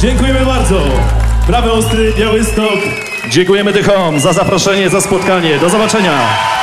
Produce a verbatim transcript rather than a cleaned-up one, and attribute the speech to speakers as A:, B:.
A: Dziękujemy bardzo. Prawy Ostry, Białystok.
B: Dziękujemy Tychom za zaproszenie, za spotkanie. Do zobaczenia.